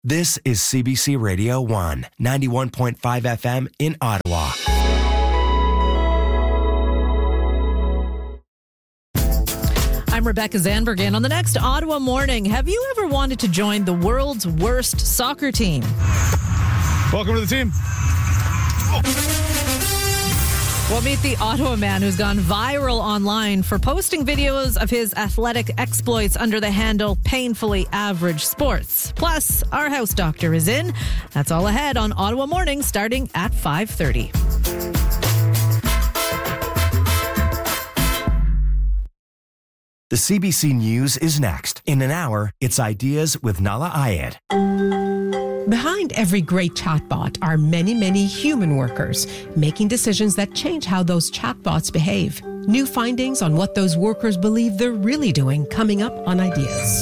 This is CBC Radio 1, 91.5 FM in Ottawa. I'm Rebecca Zandberg, and on the next Ottawa Morning, have you ever wanted to join the world's worst soccer team? Welcome to the team. We'll meet the Ottawa man who's gone viral online for posting videos of his athletic exploits under the handle Painfully Average Sports. Plus, our house doctor is in. That's all ahead on Ottawa Morning, starting at 5:30. The CBC News is next. In an hour, it's Ideas with Nala Ayed. Behind every great chatbot are many, many human workers making decisions that change how those chatbots behave. New findings on what those workers believe they're really doing coming up on Ideas.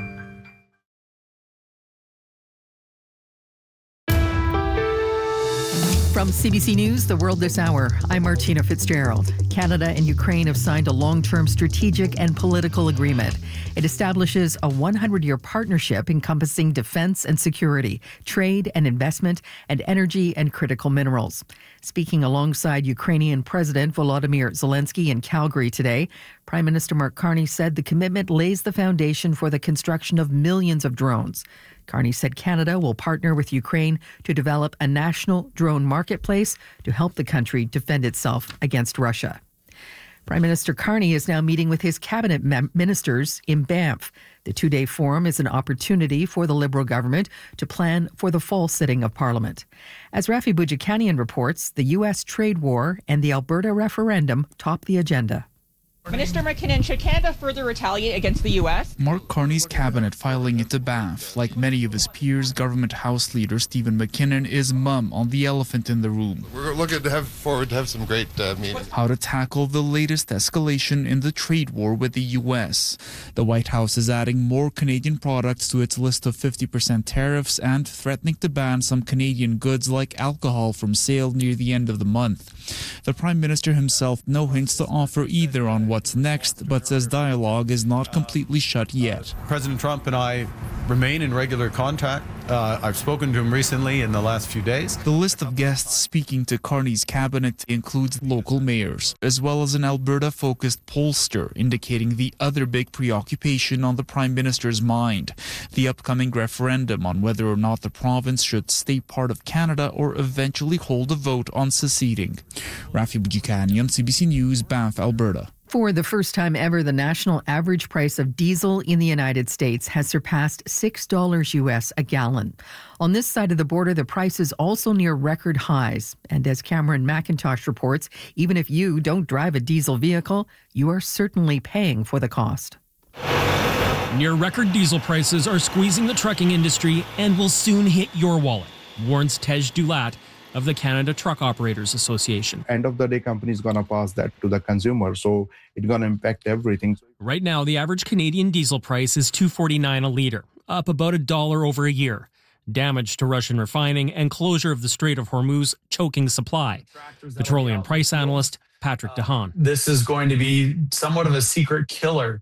From CBC News, The World This Hour, I'm Martina Fitzgerald. Canada and Ukraine have signed a long-term strategic and political agreement. It establishes a 100-year partnership encompassing defense and security, trade and investment, and energy and critical minerals. Speaking alongside Ukrainian President Volodymyr Zelensky in Calgary today, Prime Minister Mark Carney said the commitment lays the foundation for the construction of millions of drones. Carney said Canada will partner with Ukraine to develop a national drone marketplace to help the country defend itself against Russia. Prime Minister Carney is now meeting with his cabinet ministers in Banff. The two-day forum is an opportunity for the Liberal government to plan for the fall sitting of Parliament. As Rafi Boudjikanian reports, the U.S. trade war and the Alberta referendum top the agenda. Minister McKinnon, should Canada further retaliate against the U.S.? Mark Carney's cabinet filing into Banff. Like many of his peers, Government House Leader Stephen McKinnon is mum on the elephant in the room. We're looking to have some great meetings. How to tackle the latest escalation in the trade war with the U.S. The White House is adding more Canadian products to its list of 50% tariffs and threatening to ban some Canadian goods like alcohol from sale near the end of the month. The Prime Minister himself no hints to offer either on what's next, but says dialogue is not completely shut yet. President Trump and I remain in regular contact. I've spoken to him recently in the last few days. The list of guests speaking to Carney's cabinet includes local mayors, as well as an Alberta-focused pollster, indicating the other big preoccupation on the Prime Minister's mind, the upcoming referendum on whether or not the province should stay part of Canada or eventually hold a vote on seceding. Rafi Boudjikanian, CBC News, Banff, Alberta. For the first time ever, the national average price of diesel in the United States has surpassed $6 US a gallon. On this side of the border, the price is also near record highs. And as Cameron McIntosh reports, even if you don't drive a diesel vehicle, you are certainly paying for the cost. Near record diesel prices are squeezing the trucking industry and will soon hit your wallet, warns Tej Dulat of the Canada Truck Operators Association. End of the day, company is going to pass that to the consumer, so it's going to impact everything. Right now, the average Canadian diesel price is $2.49 a litre, up about $1 over a year. Damage to Russian refining and closure of the Strait of Hormuz choking supply. Petroleum price analyst Patrick DeHaan. This is going to be somewhat of a secret killer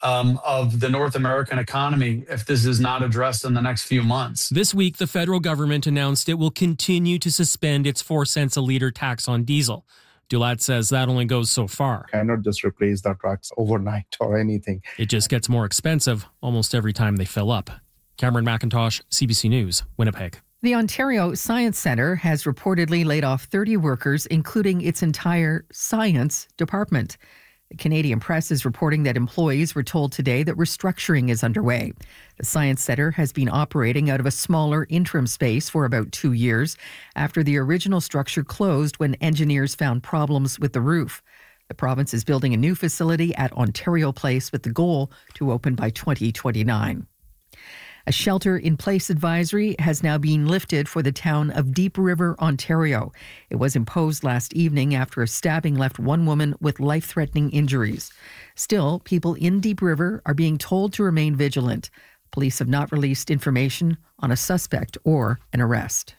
of the North American economy if this is not addressed in the next few months. This week, the federal government announced it will continue to suspend its 4 cents a litre tax on diesel. Dulat says that only goes so far. Cannot just replace the trucks overnight or anything. It just gets more expensive almost every time they fill up. Cameron McIntosh, CBC News, Winnipeg. The Ontario Science Centre has reportedly laid off 30 workers, including its entire science department. The Canadian Press is reporting that employees were told today that restructuring is underway. The Science Centre has been operating out of a smaller interim space for about 2 years after the original structure closed when engineers found problems with the roof. The province is building a new facility at Ontario Place with the goal to open by 2029. A shelter-in-place advisory has now been lifted for the town of Deep River, Ontario. It was imposed last evening after a stabbing left one woman with life-threatening injuries. Still, people in Deep River are being told to remain vigilant. Police have not released information on a suspect or an arrest.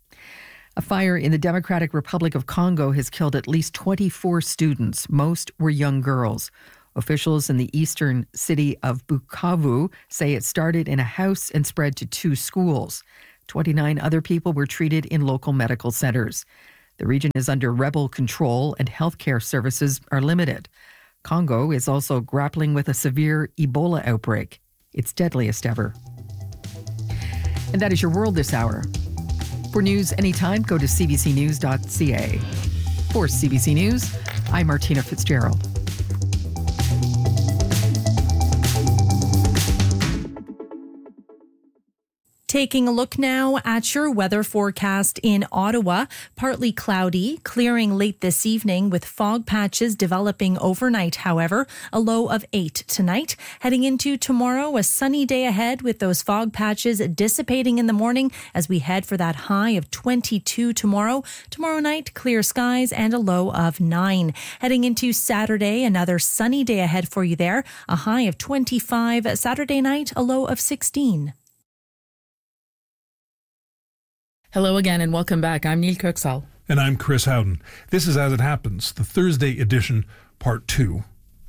A fire in the Democratic Republic of Congo has killed at least 24 students. Most were young girls. Officials in the eastern city of Bukavu say it started in a house and spread to 2 schools. 29 other people were treated in local medical centers. The region is under rebel control and healthcare services are limited. Congo is also grappling with a severe Ebola outbreak, its deadliest ever. And that is your world this hour. For news anytime, go to cbcnews.ca. For CBC News, I'm Martina Fitzgerald. Taking a look now at your weather forecast in Ottawa. Partly cloudy, clearing late this evening with fog patches developing overnight, however. A low of 8 tonight. Heading into tomorrow, a sunny day ahead with those fog patches dissipating in the morning as we head for that high of 22 tomorrow. Tomorrow night, clear skies and a low of 9. Heading into Saturday, another sunny day ahead for you there. A high of 25. Saturday night, a low of 16. Hello again and welcome back. I'm Neil Kirksall. And I'm Chris Howden. This is As It Happens, the Thursday edition, Part 2.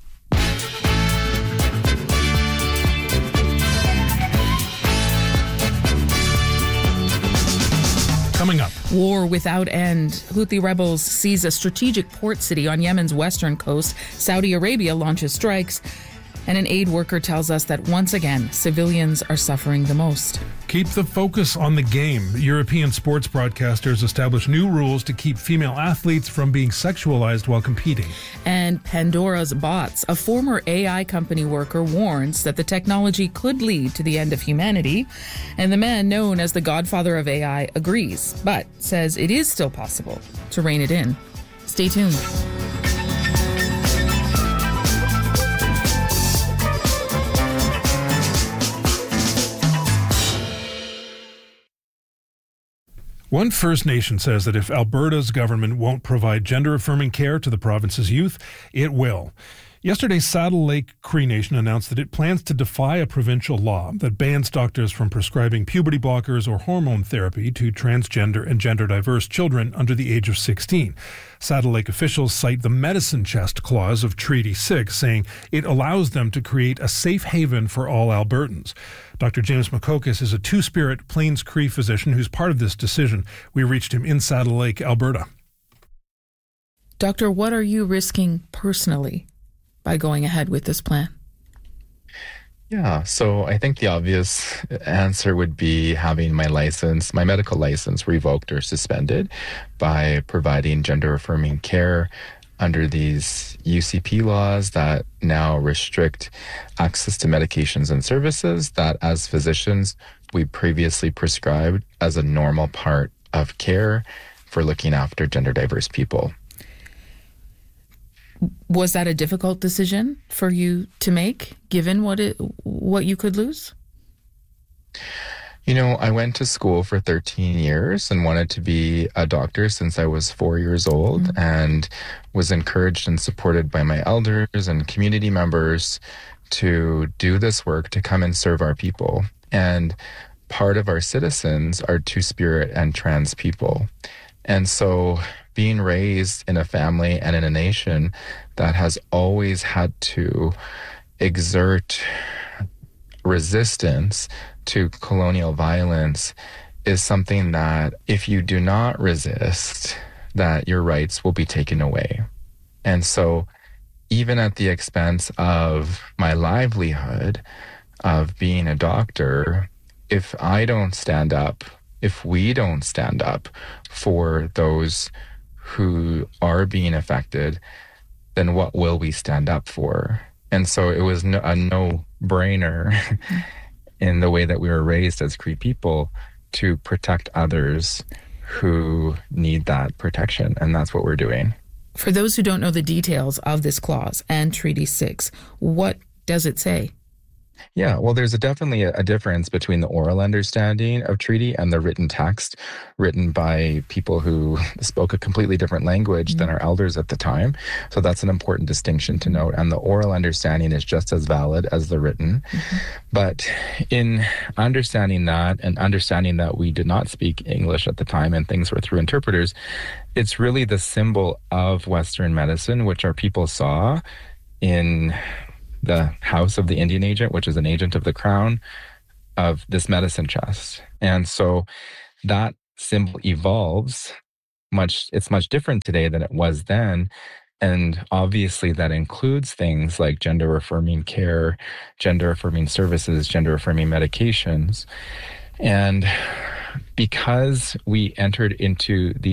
Coming up. War without end. Houthi rebels seize a strategic port city on Yemen's western coast. Saudi Arabia launches strikes. And an aid worker tells us that once again, civilians are suffering the most. Keep the focus on the game. European sports broadcasters establish new rules to keep female athletes from being sexualized while competing. And Pandora's bots. A former AI company worker warns that the technology could lead to the end of humanity. And the man known as the godfather of AI agrees, but says it is still possible to rein it in. Stay tuned. One First Nation says that if Alberta's government won't provide gender-affirming care to the province's youth, it will. Yesterday, Saddle Lake Cree Nation announced that it plans to defy a provincial law that bans doctors from prescribing puberty blockers or hormone therapy to transgender and gender-diverse children under the age of 16. Saddle Lake officials cite the medicine chest clause of Treaty 6, saying it allows them to create a safe haven for all Albertans. Dr. James McCocus is a Two-Spirit Plains Cree physician who's part of this decision. We reached him in Saddle Lake, Alberta. Doctor, what are you risking personally by going ahead with this plan? Yeah, so I think the obvious answer would be having my medical license revoked or suspended by providing gender-affirming care under these UCP laws that now restrict access to medications and services that as physicians we previously prescribed as a normal part of care for looking after gender diverse people. Was that a difficult decision for you to make, given what you could lose? You know, I went to school for 13 years and wanted to be a doctor since I was 4 years old, and was encouraged and supported by my elders and community members to do this work, to come and serve our people. And part of our citizens are Two-Spirit and trans people. And so being raised in a family and in a nation that has always had to exert resistance to colonial violence is something that if you do not resist, that your rights will be taken away. And so even at the expense of my livelihood of being a doctor, if I don't stand up, if we don't stand up for those who are being affected, then what will we stand up for? And so it was a no-brainer in the way that we were raised as Cree people to protect others who need that protection. And that's what we're doing. For those who don't know the details of this clause and Treaty 6, what does it say? Yeah, well, there's definitely a difference between the oral understanding of treaty and the written text written by people who spoke a completely different language than our elders at the time. So that's an important distinction to note. And the oral understanding is just as valid as the written. But in understanding that and understanding that we did not speak English at the time and things were through interpreters, it's really the symbol of Western medicine, which our people saw in the house of the Indian agent, which is an agent of the crown, of this medicine chest. And so that symbol evolves it's much different today than it was then. And obviously that includes things like gender affirming care, gender affirming services, gender affirming medications. And because we entered into the